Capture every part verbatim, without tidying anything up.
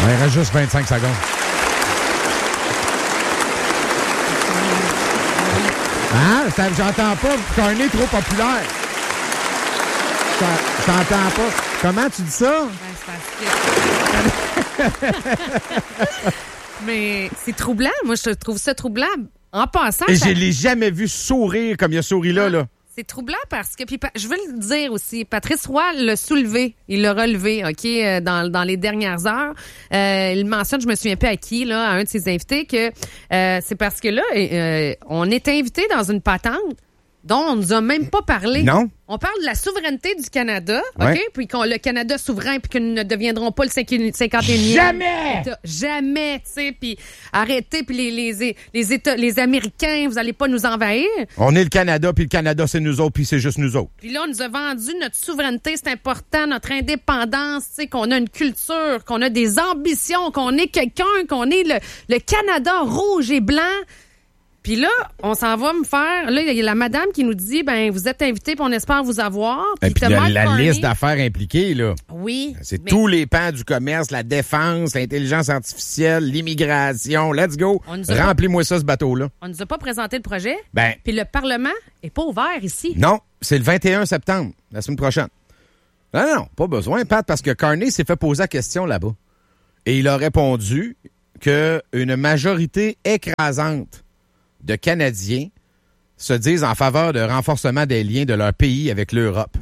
Il reste juste vingt-cinq secondes. Hein? Ça, j'entends pas. Carney trop populaire. Ça, j'entends pas. Comment tu dis ça? Ben, c'est parce que... Mais c'est troublant. Moi, je trouve ça troublant. En passant... Et ça... je l'ai jamais vu sourire comme il a souri là, là. C'est troublant parce que, puis je veux le dire aussi, Patrice Roy l'a soulevé, il l'a relevé, OK, euh, dans, dans les dernières heures. Euh, il mentionne, je me souviens plus à qui, là, à un de ses invités, que euh, c'est parce que là, euh, on est invité dans une patente dont on nous a même pas parlé. Non. On parle de la souveraineté du Canada, OK? Ouais. Puis qu'on le Canada souverain, puis que nous ne deviendrons pas le cinquante et unième. Jamais! État. Jamais, tu sais. Puis arrêtez, puis les, les, les, États, les Américains, vous allez pas nous envahir. On est le Canada, puis le Canada, c'est nous autres, puis c'est juste nous autres. Puis là, on nous a vendu notre souveraineté, c'est important, notre indépendance, tu sais, qu'on a une culture, qu'on a des ambitions, qu'on est quelqu'un, qu'on est le, le Canada rouge et blanc. Puis là, on s'en va me faire... Là, il y a la madame qui nous dit, ben vous êtes invité, puis on espère vous avoir. Et puis la, la liste d'affaires impliquées, là. Oui. C'est mais... tous les pans du commerce, la défense, l'intelligence artificielle, l'immigration. Let's go. Remplis-moi ça, ce bateau-là. On nous a pas présenté le projet. Ben. Puis le Parlement est pas ouvert ici. Non, c'est le vingt et un septembre, la semaine prochaine. Non, non, pas besoin, Pat, parce que Carney s'est fait poser la question là-bas. Et il a répondu qu'une majorité écrasante de Canadiens se disent en faveur de renforcement des liens de leur pays avec l'Europe.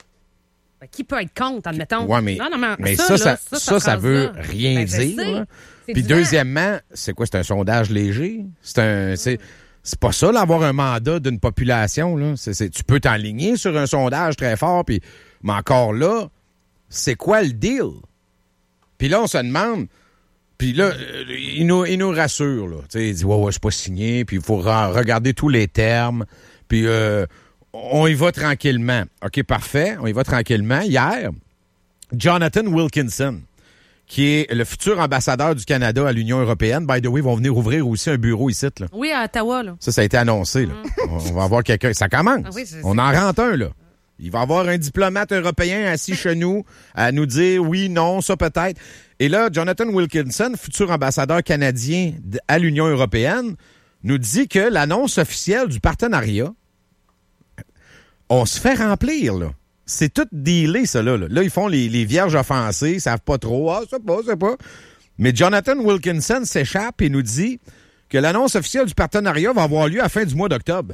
Ben, qui peut être contre, admettons? Oui, mais, non, non, mais, mais ça, ça, là, ça, ça, ça veut rien ben, dire. Puis du deuxièmement, vent. C'est quoi? C'est un sondage léger? C'est un... C'est, c'est pas ça, là, avoir un mandat d'une population. Là. C'est, c'est, tu peux t'enligner sur un sondage très fort, puis, mais encore là, c'est quoi le deal? Puis là, on se demande... Puis là, il nous, il nous rassure, là. Tu sais, il dit, ouais, ouais, c'est pas signé, puis il faut re- regarder tous les termes, puis euh, on y va tranquillement. OK, parfait, on y va tranquillement. Hier, Jonathan Wilkinson, qui est le futur ambassadeur du Canada à l'Union européenne, by the way, vont venir ouvrir aussi un bureau ici, là. Oui, à Ottawa, là. Ça, ça a été annoncé, là. Mm. On va avoir quelqu'un. Ça commence. Ah oui, c'est, on en rentre un, là. Il va y avoir un diplomate européen assis chez nous à nous dire oui, non, ça peut-être. Et là, Jonathan Wilkinson, futur ambassadeur canadien à l'Union européenne, nous dit que l'annonce officielle du partenariat, on se fait remplir, là. C'est tout dealé, ça, là. Là, ils font les, les vierges offensées, ils savent pas trop. Ah, c'est pas, c'est pas. Mais Jonathan Wilkinson s'échappe et nous dit que l'annonce officielle du partenariat va avoir lieu à la fin du mois d'octobre.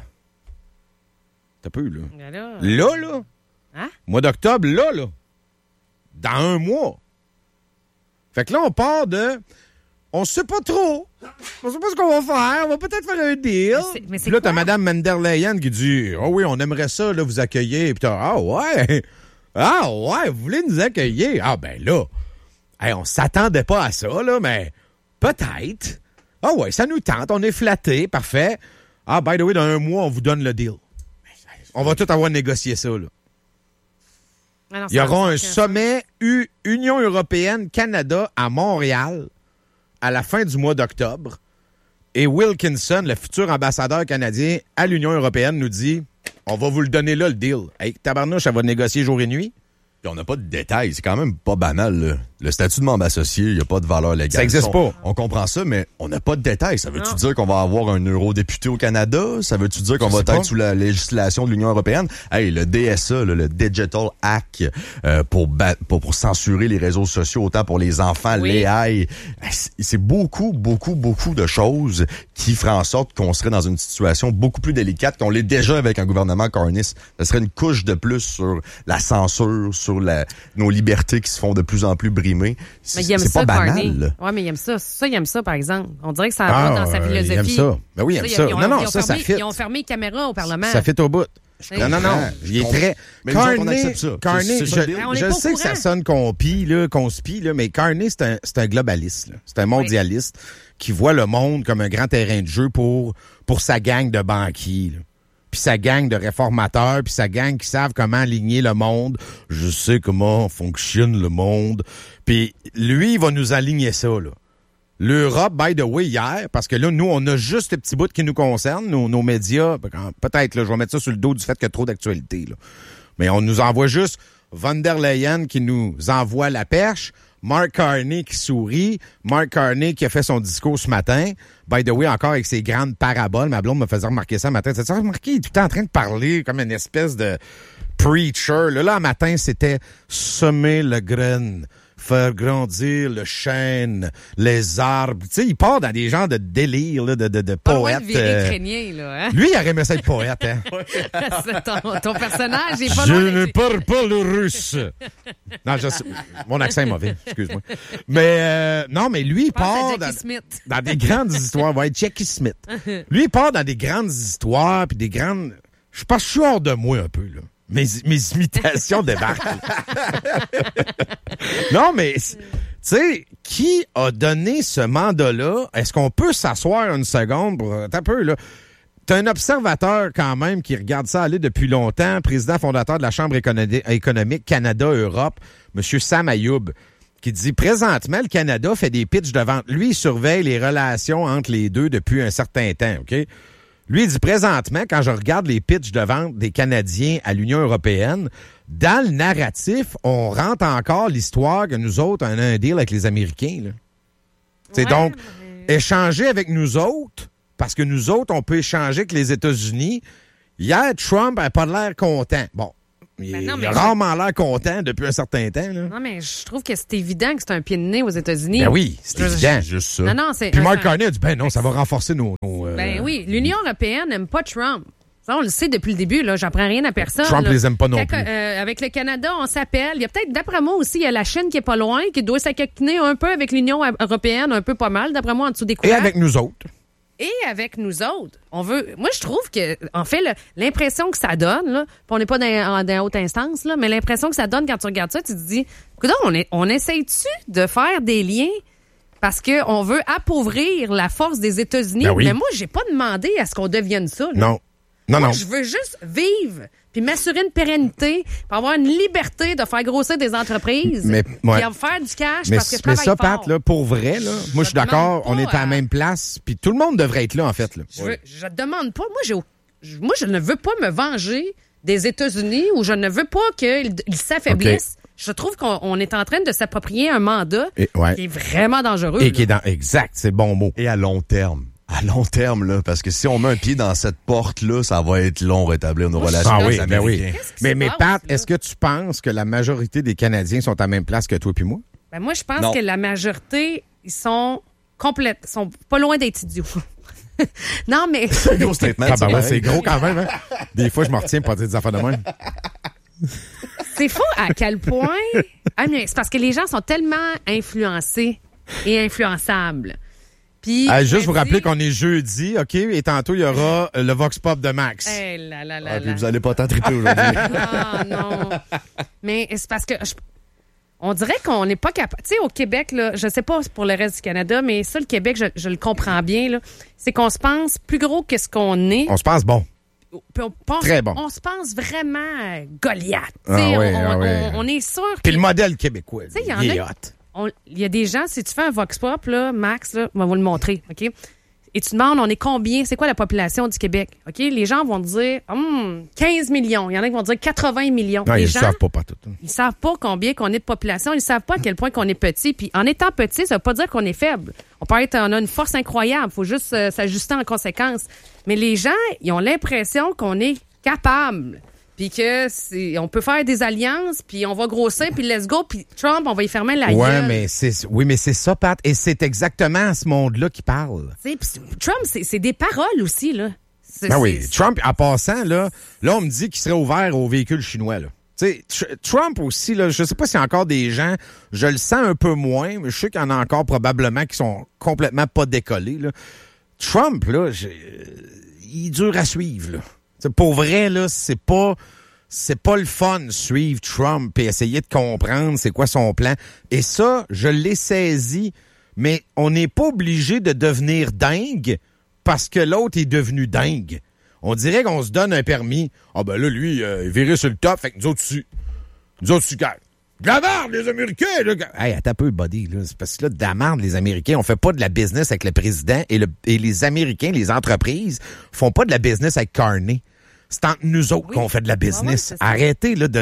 T'as peu, là. Là, là, là. Hein? Mois d'octobre, là, là. Dans un mois. Fait que là, on part de... On sait pas trop. On sait pas ce qu'on va faire. On va peut-être faire un deal. Mais c'est, mais c'est Puis là, quoi? T'as Mme van der Leyen qui dit « Ah oh oui, on aimerait ça, là, vous accueillir. » Puis t'as « Ah ouais! Ah ouais, vous voulez nous accueillir? » Ah ben là, hey, on s'attendait pas à ça, là, mais peut-être. Ah ouais, ça nous tente. On est flattés. Parfait. Ah, by the way, dans un mois, on vous donne le deal. On va tout avoir négocié ça, là. Ah non, Il y aura un sommet U- Union européenne-Canada à Montréal à la fin du mois d'octobre. Et Wilkinson, le futur ambassadeur canadien à l'Union européenne, nous dit « On va vous le donner là, le deal. » Hey, tabarnouche, ça va négocier jour et nuit. Puis on n'a pas de détails. C'est quand même pas banal, là. Le statut de membre associé, il n'y a pas de valeur légale. Ça n'existe pas. On, on comprend ça, mais on n'a pas de détails. Ça veut-tu non. dire qu'on va avoir un eurodéputé au Canada? Ça veut-tu dire qu'on va être pas. sous la législation de l'Union européenne? Hey, le D S A, là, le Digital Act, euh, pour, ba- pour pour censurer les réseaux sociaux, autant pour les enfants, oui. les A I. C'est beaucoup, beaucoup, beaucoup de choses qui feraient en sorte qu'on serait dans une situation beaucoup plus délicate qu'on l'est déjà avec un gouvernement corniste. Ça serait une couche de plus sur la censure, sur la, nos libertés qui se font de plus en plus brimées. C'est, mais il aime c'est ça, pas banal. Oui, mais il aime ça. Ça, il aime ça, par exemple. On dirait que ça ah, va dans sa philosophie. Il aime ça. Ben oui, il aime ça. ça. Ils ont, non, non, ils ont ça, fermé, ça fit. Ils ont fermé les caméras au Parlement. Ça fit au bout. C'est non, non, non. Il est très... Mais Carney, on accepte ça. Carney, c'est, c'est je, je, je sais que ça sonne qu'on pille, là, qu'on se pille, là, mais Carney, c'est un, c'est un globaliste. Là. C'est un mondialiste oui. qui voit le monde comme un grand terrain de jeu pour, pour sa gang de banquiers, là. Puis sa gang de réformateurs, puis sa gang qui savent comment aligner le monde. Je sais comment fonctionne le monde. Puis lui, il va nous aligner ça, là. L'Europe, by the way, hier, parce que là, nous, on a juste les petits bouts qui nous concernent, nos, nos médias. Peut-être, là, je vais mettre ça sur le dos du fait qu'il y a trop d'actualité, là. Mais on nous envoie juste van der Leyen qui nous envoie la perche. Mark Carney qui sourit. Mark Carney qui a fait son discours ce matin. By the way, encore avec ses grandes paraboles. Ma blonde me faisait remarquer ça ce matin. Tu as remarqué, il est tout le temps en train de parler comme une espèce de preacher. Là, là, un matin, c'était semer le grain, faire grandir le chêne, les arbres. Tu sais, il part dans des genres de délire, là, de, de, de poète. Pas loin de virer crénier, là, hein? Lui, il aurait aimé ça être poète, hein? ton, ton personnage est pas Je loin. Je ne parle pas le russe. Non, je sais, mon accent est mauvais, excuse-moi. Mais, euh, non, mais lui, il part dans, dans des grandes histoires. Ouais, Jackie Smith. Lui, il part dans des grandes histoires, puis des grandes... Je pense que je suis hors de moi un peu, là. Mes, mes imitations débarquent. Non, mais, tu sais, qui a donné ce mandat-là? Est-ce qu'on peut s'asseoir une seconde pour... T'as un peu, là. T'as un observateur, quand même, qui regarde ça aller depuis longtemps, président fondateur de la Chambre économique Canada-Europe, M. Sam Ayoub, qui dit, présentement, le Canada fait des pitchs de vente. Lui, il surveille les relations entre les deux depuis un certain temps, OK? Lui, il dit présentement, quand je regarde les pitchs de vente des Canadiens à l'Union européenne, dans le narratif, on rentre encore l'histoire que nous autres, on a un deal avec les Américains. Là. C'est ouais, donc, mais... échanger avec nous autres, parce que nous autres, on peut échanger avec les États-Unis. Hier, Trump n'a pas l'air content. Bon, il, ben non, il a je... rarement l'air content depuis un certain temps. Là. Non, mais je trouve que c'est évident que c'est un pied de nez aux États-Unis. Ben oui, c'est je... évident, juste ça. Non, non, c'est... Puis Mark Carney a dit, ben non, ça va renforcer nos... nos euh... Ben oui, l'Union européenne n'aime pas Trump. Ça, on le sait depuis le début, là. J'apprends rien à personne. Trump là. les aime pas non plus. Euh, avec le Canada, on s'appelle. Il y a peut-être, d'après moi aussi, il y a la Chine qui est pas loin, qui doit s'acoquiner un peu avec l'Union européenne, un peu pas mal, d'après moi, en dessous des couverts. Et avec nous autres. Et avec nous autres. On veut. Moi, je trouve que, en fait, le, l'impression que ça donne, là, puis on n'est pas dans, dans haute instance, là, mais l'impression que ça donne quand tu regardes ça, tu te dis, écoute, on, est, on essaye-tu de faire des liens parce qu'on veut appauvrir la force des États-Unis? Ben oui. Mais moi, j'ai pas demandé à ce qu'on devienne ça. Là. Non. Non, moi, non. Je veux juste vivre, puis m'assurer une pérennité, puis avoir une liberté de faire grossir des entreprises, mais, ouais. puis en faire du cash mais, parce que je mais travaille ça, fort. Pat, là, pour vrai, là, je moi, je suis d'accord, on est à la même place, puis tout le monde devrait être là, en fait. Là. Je, veux, je demande pas, moi, j'ai, je, moi, je ne veux pas me venger des États-Unis ou je ne veux pas qu'ils ils s'affaiblissent. Okay. Je trouve qu'on on est en train de s'approprier un mandat Et, ouais. qui est vraiment dangereux. Et là. qui est dans, exact, c'est le bon mot. Et à long terme. À long terme, là, parce que si on met un pied dans cette porte-là, ça va être long rétablir nos Moi, relations ah avec oui, les Américains. Ben oui. Mais, mais Pat, là? Est-ce que tu penses que la majorité des Canadiens sont à la même place que toi puis moi? Ben moi, je pense non. que la majorité, ils sont complètes, sont pas loin d'être idiots. Non, mais... C'est un gros statement. Ah, ben ouais, c'est gros quand même. Hein? Des fois, je me retiens pour dire des affaires de même. C'est fou à quel point... Ah, mais c'est parce que les gens sont tellement influencés et influençables. Puis, ah, juste vous rappeler qu'on est jeudi, OK? Et tantôt, il y aura le Vox Pop de Max. Hey, là, là, là, ah, là. Puis vous allez pas tant triper aujourd'hui. Ah, non. Mais c'est parce que... Je, on dirait qu'on n'est pas capable... Tu sais, au Québec, là, je sais pas pour le reste du Canada, mais ça, le Québec, je, je le comprends bien, là, c'est qu'on se pense plus gros que ce qu'on est. On se pense bon. On pense, Très bon. On se pense vraiment Goliath. Ah oui, on, ah on, oui. on, on est sûr que... Puis le modèle québécois, il y est hot. Il y a des gens, si tu fais un Vox Pop, là, Max, là, on va vous le montrer, OK? Et tu demandes, on est combien? C'est quoi la population du Québec? OK? Les gens vont te dire, hum, quinze millions. Il y en a qui vont dire quatre-vingts millions. Non, les ils gens, ne savent pas partout. Ils savent pas combien qu'on est de population. Ils savent pas à quel point qu'on est petit. Puis en étant petit, ça veut pas dire qu'on est faible. On peut être, on a une force incroyable. Faut juste euh, s'ajuster en conséquence. Mais les gens, ils ont l'impression qu'on est capable. Puis que c'est, on peut faire des alliances, puis on va grossir, puis let's go, puis Trump, on va y fermer la ouais, gueule. Mais c'est, oui, mais c'est ça, Pat. Et c'est exactement ce monde-là qui parle. T'sais, Trump, c'est, c'est des paroles aussi, là. C'est, ben oui, c'est, Trump, en passant, là, là, on me dit qu'il serait ouvert aux véhicules chinois, là. Tu sais, Trump aussi, là, je sais pas s'il y a encore des gens, je le sens un peu moins, mais je sais qu'il y en a encore probablement qui sont complètement pas décollés, là. Trump, là, il est dur à suivre, là. T'sais, pour vrai, là, c'est pas... C'est pas le fun suivre Trump et essayer de comprendre c'est quoi son plan. Et ça, je l'ai saisi, mais on n'est pas obligé de devenir dingue parce que l'autre est devenu dingue. On dirait qu'on se donne un permis. Ah ben là, lui, euh, il virait sur le top, fait que nous autres, dessus. Nous autres, dessus, de la merde, les Américains! Là. Hey, attends un peu, buddy. Là. C'est parce que là, de la merde, les Américains, on fait pas de la business avec le président et, le, et les Américains, les entreprises, font pas de la business avec Carney. C'est entre nous autres oui. qu'on fait de la business. Ah ouais, Arrêtez là, de,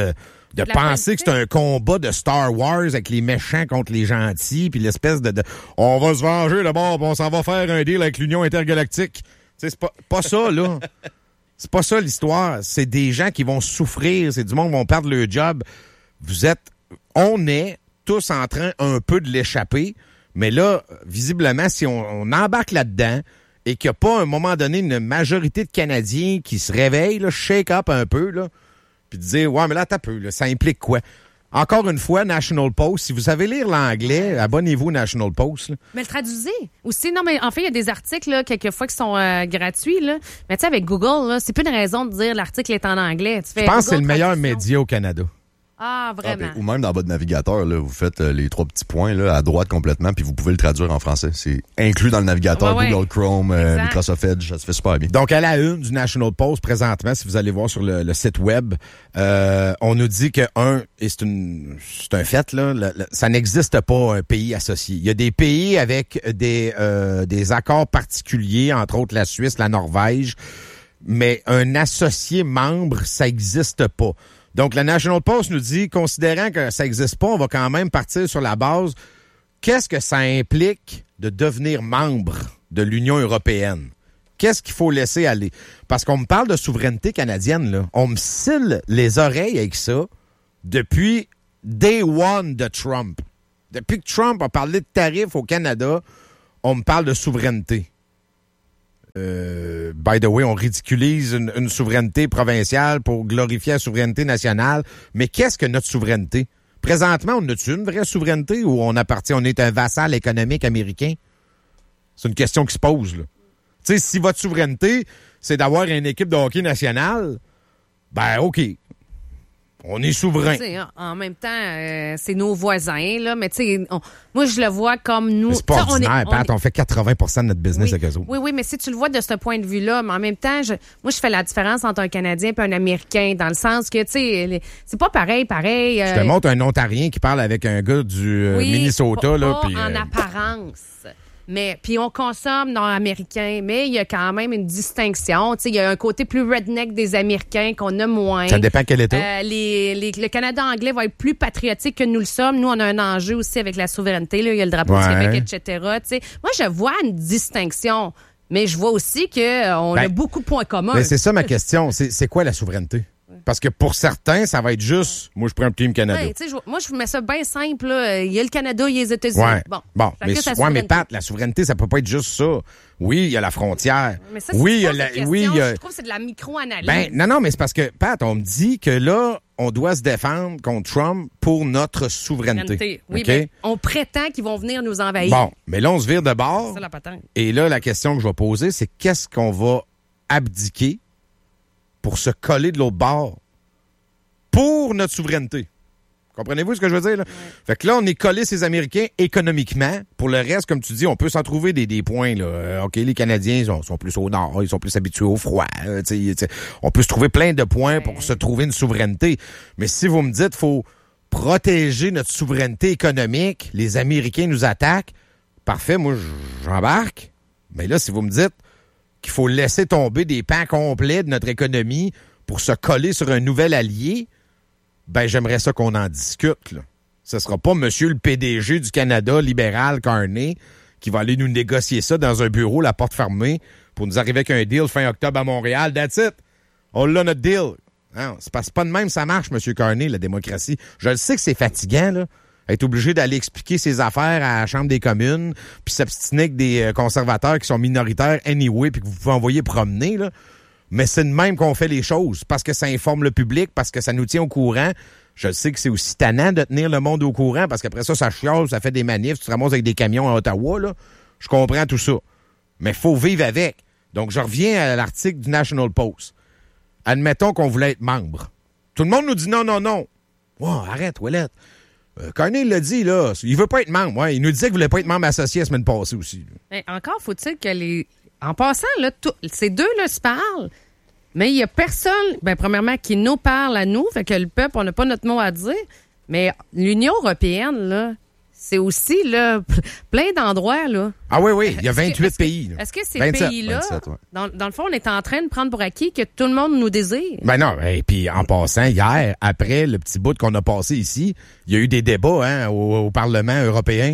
De penser politique. Que c'est un combat de Star Wars avec les méchants contre les gentils, puis l'espèce de, de on va se venger d'abord, puis on s'en va faire un deal avec l'Union intergalactique. C'est pas, pas ça, là. C'est pas ça l'histoire. C'est des gens qui vont souffrir, c'est du monde qui vont perdre leur job. Vous êtes, on est tous en train un peu de l'échapper, mais là, visiblement, si on, on embarque là-dedans et qu'il n'y a pas à un moment donné une majorité de Canadiens qui se réveillent, là, shake up un peu, là, puis de dire, ouais, mais là, t'as peu, là, ça implique quoi? Encore une fois, National Post, si vous savez lire l'anglais, abonnez-vous au National Post. Là. Mais le traduisez aussi. Non, mais en fait, il y a des articles, là, quelquefois, qui sont euh, gratuits, là. Mais tu sais, avec Google, là, c'est plus une raison de dire l'article est en anglais. Tu fais Je pense Google que c'est le meilleur traduction. média au Canada. Ah, vraiment. Ah, ben, ou même dans votre navigateur, là, vous faites euh, les trois petits points là, à droite complètement, puis vous pouvez le traduire en français. C'est inclus dans le navigateur ouais, Google ouais. Chrome, euh, Microsoft Edge, ça se fait super bien. Donc, à la une du National Post, présentement, si vous allez voir sur le, le site web, euh, on nous dit que, un, et c'est, une, c'est un fait, là, le, le, ça n'existe pas un pays associé. Il y a des pays avec des, euh, des accords particuliers, entre autres la Suisse, la Norvège, mais un associé membre, ça n'existe pas. Donc, la National Post nous dit, considérant que ça n'existe pas, on va quand même partir sur la base, qu'est-ce que ça implique de devenir membre de l'Union européenne? Qu'est-ce qu'il faut laisser aller? Parce qu'on me parle de souveraineté canadienne, là. On me scille les oreilles avec ça depuis day one de Trump. Depuis que Trump a parlé de tarifs au Canada, on me parle de souveraineté. Euh, by the way, on ridiculise une, une souveraineté provinciale pour glorifier la souveraineté nationale. Mais qu'est-ce que notre souveraineté? Présentement, on a-tu une vraie souveraineté ou on appartient, on est un vassal économique américain? C'est une question qui se pose, là. Tu sais, si votre souveraineté, c'est d'avoir une équipe de hockey nationale, ben OK. On est souverain. T'sais, en même temps, euh, c'est nos voisins, là, mais tu sais, moi, je le vois comme nous. Mais c'est pas ordinaire, on, est, Pat, on, est... on fait quatre-vingts pour cent de notre business oui, avec eux autres. Oui, oui, mais si tu le vois de ce point de vue-là, mais en même temps, je, moi, je fais la différence entre un Canadien et un Américain, dans le sens que, tu sais, c'est pas pareil, pareil. Je te euh... montre un Ontarien qui parle avec un gars du euh, oui, Minnesota. Pas, là, pas pis, en euh... apparence. Mais puis on consomme nord-américain, mais il y a quand même une distinction. Tu sais, il y a un côté plus redneck des Américains qu'on a moins. Ça dépend quel État. Euh, les, les, le Canada anglais va être plus patriotique que nous le sommes. Nous, on a un enjeu aussi avec la souveraineté. Là. Il y a le drapeau ouais. du Québec, et cetera. Tu sais, moi, je vois une distinction, mais je vois aussi qu'on euh, ben, a beaucoup de points communs. Mais c'est ça ma question. C'est, c'est quoi la souveraineté? Parce que pour certains, ça va être juste, moi, je prends un Team Canada. Ouais, je, moi, je mets ça bien simple. Là. Il y a le Canada, il y a les États-Unis. Ouais. Bon, bon mais, ouais, mais Pat, la souveraineté, ça peut pas être juste ça. Oui, il y a la frontière. Mais ça, oui, il y a la, oui, il y a... Je trouve que c'est de la micro-analyse. Ben, non, non, mais c'est parce que, Pat, on me dit que là, on doit se défendre contre Trump pour notre souveraineté. souveraineté. Oui, okay? ben, on prétend qu'ils vont venir nous envahir. Bon, mais là, on se vire de bord. C'est ça, la patente. Et là, la question que je vais poser, c'est qu'est-ce qu'on va abdiquer pour se coller de l'autre bord? Pour notre souveraineté. Comprenez-vous ce que je veux dire? Là? Ouais. Fait que là, on est collé ces Américains économiquement. Pour le reste, comme tu dis, on peut s'en trouver des, des points. Là. Euh, OK, les Canadiens sont, sont plus au nord, ils sont plus habitués au froid. Euh, t'sais, t'sais, on peut se trouver plein de points ouais. pour se trouver une souveraineté. Mais si vous me dites faut protéger notre souveraineté économique, les Américains nous attaquent, parfait, moi, j'embarque. Mais là, si vous me dites qu'il faut laisser tomber des pans complets de notre économie pour se coller sur un nouvel allié, ben j'aimerais ça qu'on en discute. Là. Ce sera pas monsieur le P D G du Canada, libéral, Carney, qui va aller nous négocier ça dans un bureau, la porte fermée, pour nous arriver avec un deal fin octobre à Montréal. That's it. On l'a notre deal. Non, c'est pas, c'est pas de même ça marche, monsieur Carney, la démocratie. Je le sais que c'est fatigant, là. Être obligé d'aller expliquer ses affaires à la Chambre des communes, puis s'obstiner avec des conservateurs qui sont minoritaires anyway, puis que vous pouvez envoyer promener, là. Mais c'est de même qu'on fait les choses, parce que ça informe le public, parce que ça nous tient au courant. Je sais que c'est aussi tannant de tenir le monde au courant, parce qu'après ça, ça chiale, ça fait des manifs, tu te ramasses avec des camions à Ottawa, là. Je comprends tout ça. Mais il faut vivre avec. Donc, je reviens à l'article du National Post. Admettons qu'on voulait être membre. Tout le monde nous dit non, non, non. Oh, arrête, Ouellette. Euh, Carney l'a dit, là. Il veut pas être membre. Ouais, il nous disait qu'il voulait pas être membre associé la semaine passée aussi. Mais encore faut-il que les... En passant, là, tout, ces deux-là se parlent, mais il n'y a personne, ben, premièrement, qui nous parle à nous, fait que le peuple, on n'a pas notre mot à dire, mais l'Union européenne, là, c'est aussi là, plein d'endroits. Là. Ah oui, oui, il y a vingt-huit est-ce que, pays. Est-ce que, est-ce que ces vingt-sept, pays-là, vingt-sept, ouais. dans, dans le fond, on est en train de prendre pour acquis que tout le monde nous désire? Ben non, et puis en passant, hier, après le petit bout qu'on a passé ici, il y a eu des débats hein, au, au Parlement européen.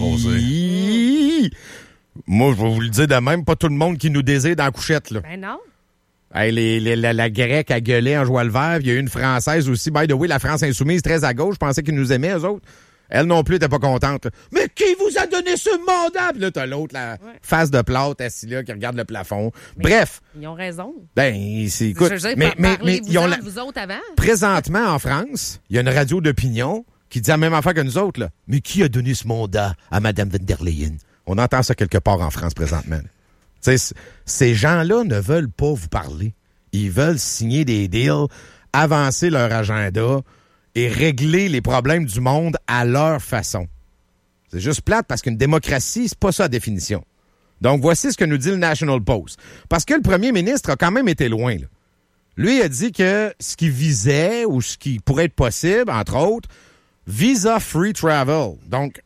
Hi... Moi, je vais vous le dire de même, pas tout le monde qui nous désire dans la couchette. Là. Ben non. Hey, les, les, la, la grecque a gueulé en jouant le vert. Il y a eu une Française aussi. By the way, la France insoumise, très à gauche. Je pensais qu'ils nous aimaient, eux autres. Elle non plus n'était pas contente. Là. Mais qui vous a donné ce mandat? Puis là, t'as l'autre, la ouais. face de plâtre, assis là, qui regarde le plafond. Mais Bref. Ils ont raison. Ben, c'est, écoute. Je veux dire, mais, mais, mais, vous, ils ont en, la... vous autres avant. Présentement, en France, il y a une radio d'opinion qui dit la même affaire que nous autres, là. Mais qui a donné ce mandat à Mme von der Leyen? On entend ça quelque part en France présentement. T'sais, c- ces gens-là ne veulent pas vous parler. Ils veulent signer des deals, avancer leur agenda et régler les problèmes du monde à leur façon. C'est juste plate parce qu'une démocratie, c'est pas ça la définition. Donc, voici ce que nous dit le National Post. Parce que le premier ministre a quand même été loin. Là. Lui, il a dit que ce qu'il visait ou ce qui pourrait être possible, entre autres, visa-free travel. Donc,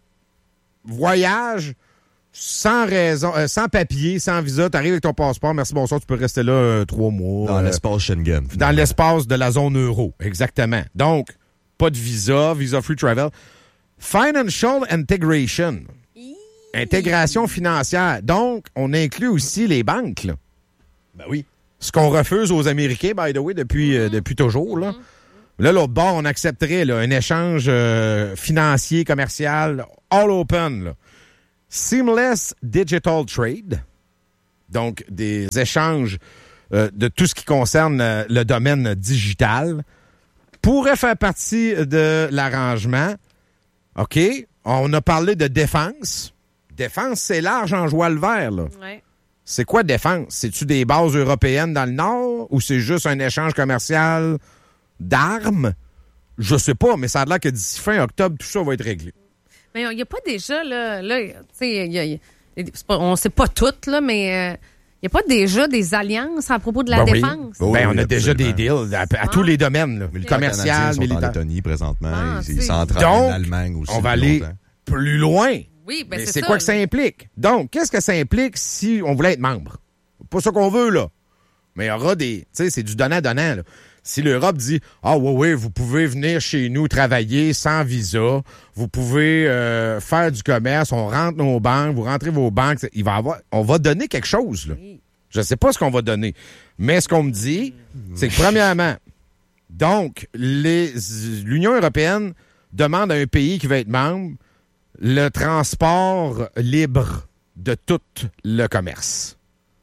voyage sans raison, euh, sans papier, sans visa, t'arrives avec ton passeport, merci, bonsoir, tu peux rester là euh, trois mois. Dans euh, l'espace Schengen. Finalement. Dans l'espace de la zone euro, exactement. Donc, pas de visa, visa-free travel. Financial integration. Intégration financière. Donc, on inclut aussi les banques, là. Ben oui. Ce qu'on refuse aux Américains, by the way, depuis, euh, depuis toujours, là. Là, l'autre bord, on accepterait là, un échange euh, financier, commercial, all open, là. Seamless Digital Trade, donc des échanges euh, de tout ce qui concerne euh, le domaine digital, pourrait faire partie de l'arrangement. OK? On a parlé de défense. Défense, c'est large en joie le vert, là. Ouais. C'est quoi défense? C'est-tu des bases européennes dans le Nord ou c'est juste un échange commercial d'armes? Je sais pas, mais ça a l'air que d'ici fin octobre, tout ça va être réglé. Mais il n'y a pas déjà, là, là tu sais, y a, y a, on ne sait pas tout, là, mais il euh, n'y a pas déjà des alliances à propos de la ben défense? Oui. Ben, oui, on a déjà des absolument. deals à, à ah. tous les domaines, là. Le commercial, sont militaire. en Lettonie présentement, ah, ils s'entraînent en Allemagne aussi. On va aller longtemps. plus loin. Oui, ben mais c'est, c'est ça, quoi que ça implique? Donc, qu'est-ce que ça implique si on voulait être membre? Pas ça qu'on veut, là. Mais il y aura des... Tu sais, c'est du donnant-donnant, là. Si l'Europe dit « Ah oui, oui, vous pouvez venir chez nous travailler sans visa, vous pouvez euh, faire du commerce, on rentre nos banques, vous rentrez vos banques, il va avoir, on va donner quelque chose. Là. Je ne sais pas ce qu'on va donner. Mais ce qu'on me dit, c'est que premièrement, donc, les, l'Union européenne demande à un pays qui va être membre le transport libre de tout le commerce.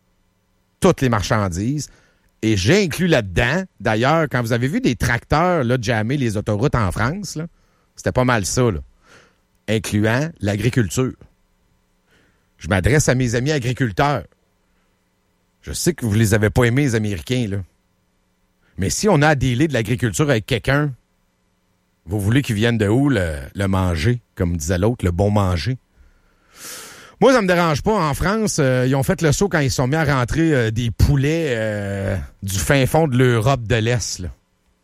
Toutes les marchandises. Et j'ai inclus là-dedans, d'ailleurs, quand vous avez vu des tracteurs là, jammer les autoroutes en France, là, c'était pas mal ça, là, incluant l'agriculture. Je m'adresse à mes amis agriculteurs. Je sais que vous les avez pas aimés, les Américains, là. Mais si on a à dealer de l'agriculture avec quelqu'un, vous voulez qu'il vienne de où le, le manger, comme disait l'autre, le bon manger? Moi, ça me dérange pas. En France, euh, ils ont fait le saut quand ils sont mis à rentrer euh, des poulets euh, du fin fond de l'Europe de l'Est. Là.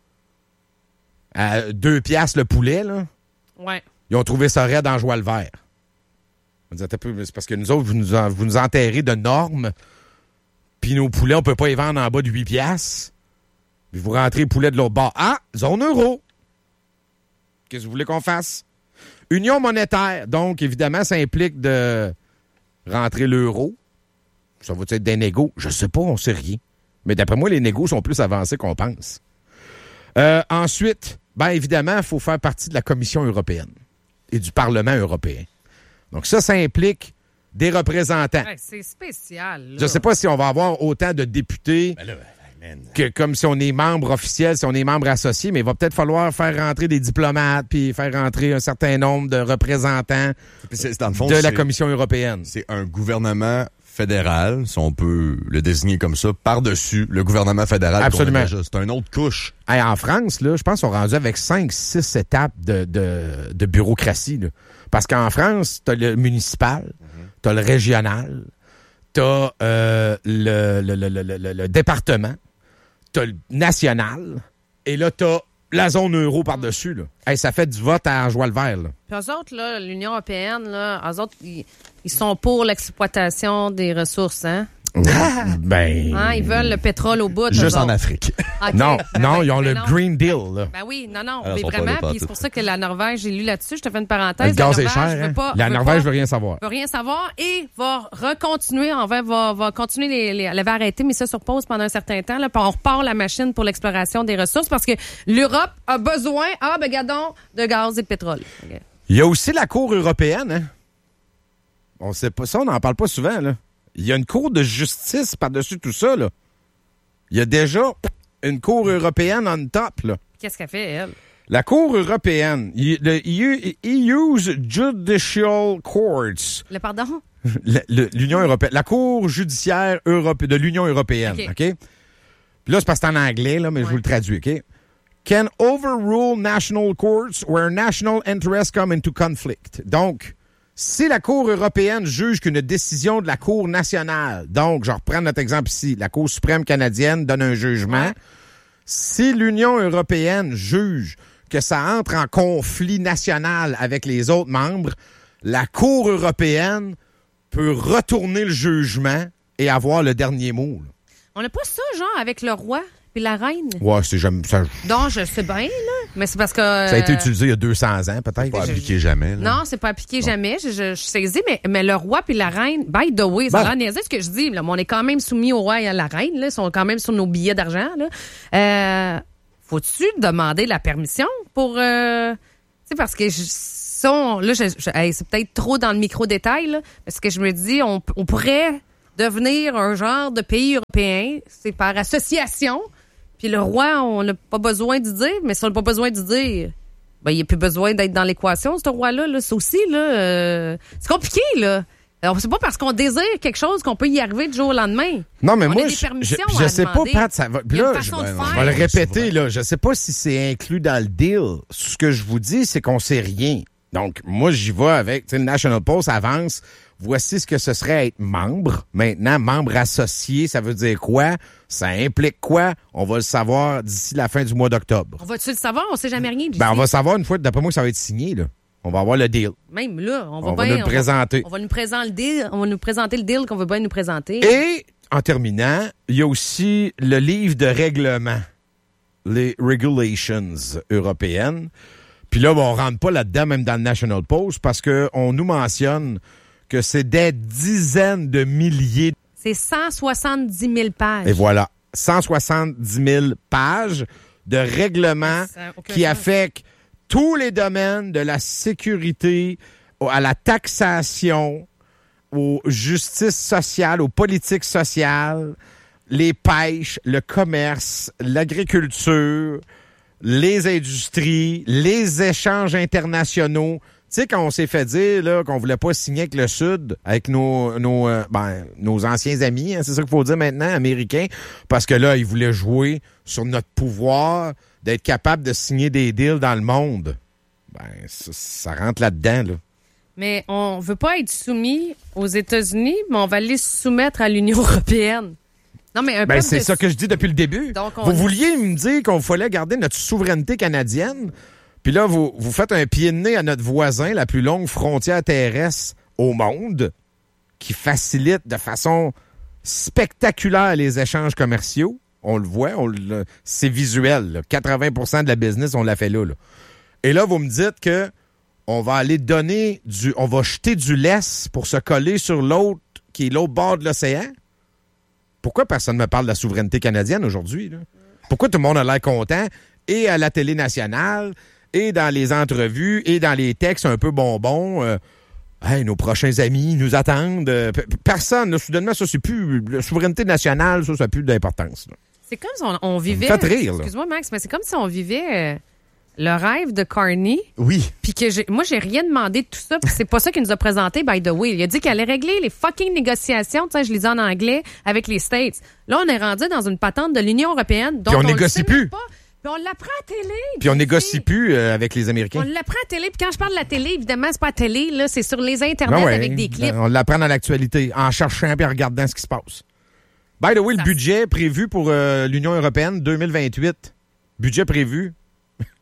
À deux piastres le poulet, là. Ouais. Ils ont trouvé ça raide en joie le vert. On disait, c'est parce que nous autres, vous nous, en, vous nous enterrez de normes, puis nos poulets, on peut pas les vendre en bas de huit piastres. Puis vous rentrez les poulets de l'autre bord. Ah, zone euro. Qu'est-ce que vous voulez qu'on fasse? Union monétaire. Donc, évidemment, ça implique de rentrer l'euro. Ça va être des négos? Je sais pas, on sait rien. Mais d'après moi, les négos sont plus avancés qu'on pense. Euh, ensuite, bien évidemment, il faut faire partie de la Commission européenne et du Parlement européen. Donc ça, ça implique des représentants. Ouais, c'est spécial. Là. Je sais pas si on va avoir autant de députés Ben là, man. que comme si on est membre officiel, si on est membre associé, mais il va peut-être falloir faire rentrer des diplomates puis faire rentrer un certain nombre de représentants C'est, dans le fond, de la c'est- Commission européenne. C'est un gouvernement fédéral, si on peut le désigner comme ça, par-dessus le gouvernement fédéral. Absolument. qu'on a déjà. C'est une autre couche. Hey, en France, là, je pense qu'on est rendu avec cinq six étapes de, de, de bureaucratie. Là. Parce qu'en France, t'as le municipal, mm-hmm. t'as le régional, t'as euh, le, le, le, le, le, le département, t'as le national, et là, t'as la zone euro par-dessus. Là. Hey, ça fait du vote à joie le vert. Là. Puis eux autres, là, l'Union européenne, là, eux autres, ils, ils sont pour l'exploitation des ressources, hein? ben... Hein, ils veulent le pétrole au bout. Juste en Afrique. Okay. Non, ben, non, ben, ils ont ben le non. Green Deal. Là. Ben oui, non, non, Alors, mais vraiment, puis c'est pour ça que la Norvège, j'ai lu là-dessus, je te fais une parenthèse. Le gaz la est Norvège cher. veut Hein? pas, La veut Norvège pas, veut rien savoir. veut rien savoir et va recontinuer, en fait, va, va continuer, les, les, elle avait arrêté, mais ça sur pause pendant un certain temps, là, puis on repart la machine pour l'exploration des ressources parce que l'Europe a besoin, ah, ben, gadon, de gaz et de pétrole. Okay. Il y a aussi la Cour européenne. Hein? On sait pas ça, on n'en parle pas souvent. Là. Il y a une Cour de justice par-dessus tout ça. Là. Il y a déjà une Cour européenne on top. Là. Qu'est-ce qu'elle fait, elle? La Cour européenne, le E U's Judicial Courts. Le pardon? Le, le, L'Union européenne. La Cour judiciaire Europe, de l'Union européenne. OK? okay? Puis là, c'est parce que c'est en anglais, là, mais ouais. je vous le traduis. OK? Can overrule national courts where national interests come into conflict. Donc, si la Cour européenne juge qu'une décision de la Cour nationale, donc, je reprends notre exemple ici, la Cour suprême canadienne donne un jugement, ouais. si l'Union européenne juge que ça entre en conflit national avec les autres membres, la Cour européenne peut retourner le jugement et avoir le dernier mot. Là. On n'a pas ça, genre, avec le roi puis la reine? Ouais, c'est jamais ça. Non, je sais bien, là. Mais c'est parce que... Euh, ça a été utilisé il y a deux cents ans, peut-être. C'est pas appliqué jamais. Là. Non, c'est pas appliqué bon. jamais. Je, je, je saisis, mais, mais le roi puis la reine, by the way, ça a l'air niaiseux ce que je dis, là, mais on est quand même soumis au roi et à la reine, là. Ils sont quand même sur nos billets d'argent, là. Euh, faut-tu demander la permission pour... Euh, tu sais, parce que... Je, son, là, je, je, hey, c'est peut-être trop dans le micro-détail, là, parce que je me dis, on, on pourrait devenir un genre de pays européen, c'est par association. Puis le roi, on n'a pas besoin d'y dire, mais si on n'a pas besoin d'y dire, ben, il n'y a plus besoin d'être dans l'équation, ce roi-là. Là. C'est aussi, là, euh, c'est compliqué, là. Alors, c'est pas parce qu'on désire quelque chose qu'on peut y arriver du jour au lendemain. Non, mais on moi, a je, je, je sais pas, Pat, ça va. Puis là, je, je, je vais le répéter, là. Je sais pas si c'est inclus dans le deal. Ce que je vous dis, c'est qu'on sait rien. Donc, moi, j'y vais avec, tu sais, le National Post avance. Voici ce que ce serait être membre. Maintenant, membre associé, ça veut dire quoi? Ça implique quoi? On va le savoir d'ici la fin du mois d'octobre. On va-tu le savoir? On sait jamais rien. Ben, on va savoir une fois, d'après moi, que ça va être signé, là. On va avoir le deal. Même là, on va, on bien, va nous le on présenter. Va, on va nous présenter le deal. On va nous présenter le deal qu'on veut bien nous présenter. Et, en terminant, il y a aussi le livre de règlement. Les regulations européennes. Puis là, on rentre pas là-dedans, même dans le National Post, parce qu'on nous mentionne que c'est des dizaines de milliers. C'est cent soixante-dix mille pages. Et voilà, cent soixante-dix mille pages de règlements qui affectent tous les domaines de la sécurité, à la taxation, aux justices sociales, aux politiques sociales, les pêches, le commerce, l'agriculture, les industries, les échanges internationaux. Tu sais, quand on s'est fait dire là, qu'on voulait pas signer avec le Sud, avec nos nos euh, ben, nos anciens amis, hein, c'est ça qu'il faut dire maintenant, américains, parce que là, ils voulaient jouer sur notre pouvoir d'être capable de signer des deals dans le monde. Ben, ça, ça rentre là-dedans, là. Mais on veut pas être soumis aux États-Unis, mais on va les soumettre à l'Union européenne. Non, mais un ben, peu c'est de... ça que je dis depuis le début. Donc, on... Vous vouliez me dire qu'on fallait garder notre souveraineté canadienne, puis là, vous, vous faites un pied de nez à notre voisin, la plus longue frontière terrestre au monde, qui facilite de façon spectaculaire les échanges commerciaux. On le voit, on le, c'est visuel. Là. quatre-vingts pour cent de la business, on l'a fait là, là. Et là, vous me dites que on va aller donner du... On va jeter du lest pour se coller sur l'autre, qui est l'autre bord de l'océan? Pourquoi personne ne me parle de la souveraineté canadienne aujourd'hui, là? Pourquoi tout le monde a l'air content, et à la télé nationale, et dans les entrevues, et dans les textes un peu bonbons, euh, hey, nos prochains amis nous attendent. Euh, personne, là, soudainement, ça, c'est plus... La souveraineté nationale, ça, ça n'a plus d'importance. Là. C'est comme si on, on vivait... Ça me fait rire, là. Excuse-moi, Max, mais c'est comme si on vivait... Euh... le rêve de Carney. Oui. Puis que j'ai, moi, j'ai rien demandé de tout ça. Puis c'est pas ça qu'il nous a présenté, by the way. Il a dit qu'il allait régler les fucking négociations, tu sais, je les dis en anglais, avec les States. Là, on est rendu dans une patente de l'Union européenne. Donc puis on, on négocie plus. Pas, puis on l'apprend à télé. Puis on négocie plus euh, avec les Américains. On l'apprend à télé. Puis quand je parle de la télé, évidemment, c'est pas à télé, là, c'est sur les internets ben ouais, avec des clips. On l'apprend dans l'actualité, en cherchant et en regardant ce qui se passe. By the way, ça le budget prévu pour euh, l'Union européenne deux mille vingt-huit, budget prévu,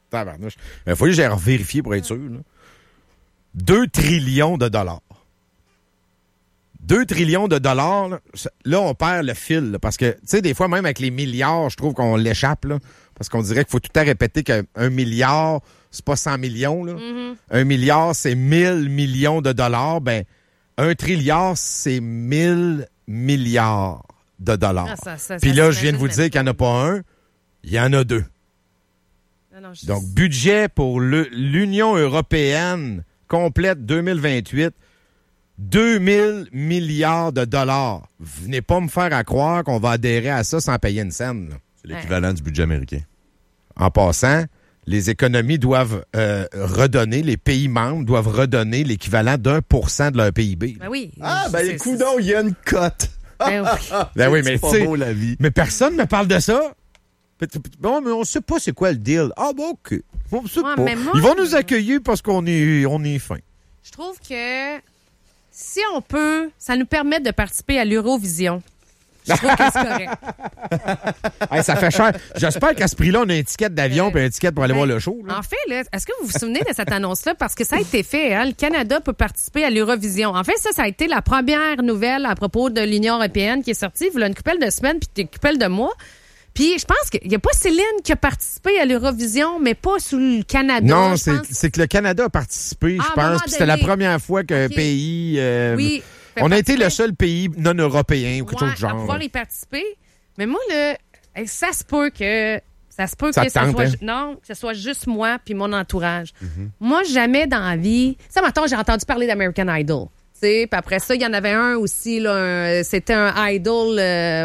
Tabarnouche. Il faut que j'ai vérifié pour être sûr. Là. deux trillions de dollars. deux trillions de dollars, là, là, on perd le fil. Là, parce que, tu sais, des fois, même avec les milliards, je trouve qu'on l'échappe. Là, parce qu'on dirait qu'il faut tout le temps répéter qu'un milliard, c'est pas cent millions. Là. Mm-hmm. Un milliard, c'est mille millions de dollars. Ben, un trilliard, c'est mille milliards de dollars. Ah, puis là, je viens de vous dire qu'il n'y en a pas un, il y en a deux. Non, non, je... Donc, budget pour le, l'Union européenne complète deux mille vingt-huit, deux mille milliards de dollars. Venez pas me faire à croire qu'on va adhérer à ça sans payer une scène. Là. C'est l'équivalent ouais. du budget américain. En passant, les économies doivent euh, redonner, les pays membres doivent redonner l'équivalent d'un pour cent de leur P I B. Ben oui. Ah, ben les coudons, il y a une cote. Ben oui. Ben oui, mais c'est pas beau, la vie. Mais personne ne me parle de ça. Bon, mais on sait pas c'est quoi le deal. Ah, bon, OK. On sait ouais, pas. Moi, ils vont nous accueillir parce qu'on est, on est fin. Je trouve que si on peut, ça nous permet de participer à l'Eurovision. Je trouve que c'est correct. Hey, ça fait cher. J'espère qu'à ce prix-là, on a un ticket d'avion et euh, un ticket pour aller ben, voir le show. Là. En fait, là, est-ce que vous vous souvenez de cette annonce-là? Parce que ça a été fait. Hein? Le Canada peut participer à l'Eurovision. En fait, ça, ça a été la première nouvelle à propos de l'Union européenne qui est sortie. Il y a une couple de semaines puis une couple de mois. Puis je pense qu'il n'y a pas Céline qui a participé à l'Eurovision, mais pas sous le Canada. Non, c'est, pense... c'est que le Canada a participé, je pense. Puis c'était la première fois qu'un okay. pays... Euh, oui. On a été le seul pays non européen ou quelque ouais, chose du genre. À pouvoir y participer. Mais moi, là, ça se peut que... Ça se peut ça que ça soit... Hein? Non, que ce soit juste moi puis mon entourage. Mm-hmm. Moi, jamais dans la vie... Ça, maintenant, j'ai entendu parler d'American Idol. Puis après ça, il y en avait un aussi, là, un, c'était un idol... Euh,